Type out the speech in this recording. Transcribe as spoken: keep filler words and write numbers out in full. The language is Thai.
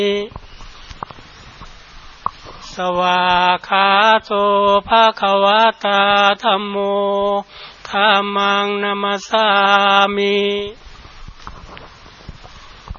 สวากขาโตภะคะวะตาธัมโมธัมมังนัมสสามิ